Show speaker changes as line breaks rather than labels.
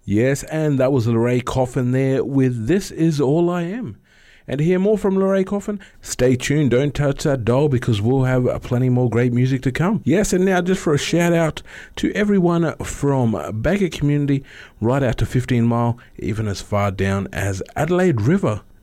Yes, and that was Larray Coffin there with This Is All I Am. And to hear more from Larray Coffin, stay tuned, don't touch that dial because we'll have plenty more great music to come. Yes, and now just for a shout out to everyone from Baker Community right out to 15 Mile, even as far down as Adelaide River.